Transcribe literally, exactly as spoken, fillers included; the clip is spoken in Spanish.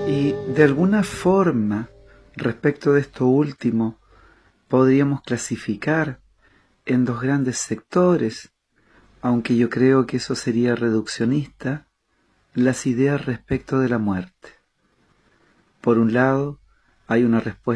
Y de alguna forma, respecto de esto último, podríamos clasificar en dos grandes sectores, aunque yo creo que eso sería reduccionista, las ideas respecto de la muerte. Por un lado, hay una respuesta